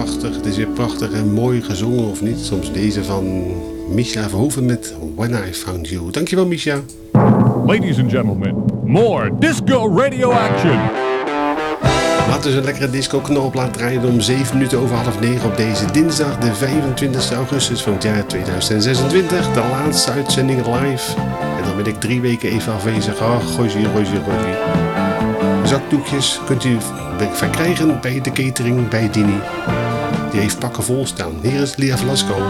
prachtig. Het is weer prachtig en mooi gezongen, of niet? Soms deze van Misha Verhoeven met When I Found You. Dankjewel, Misha. Ladies and gentlemen, more Disco Radio Action. Laten we eens een lekkere disco-knalplaat draaien om 7 minuten over half 9 op deze dinsdag, de 25 augustus van het jaar 2026. De laatste uitzending live. En dan ben ik 3 weken even afwezig. Oh, gozie. Zakdoekjes kunt u verkrijgen bij de catering bij Dini. Die heeft pakken vol staan. Hier is Lia Velasco.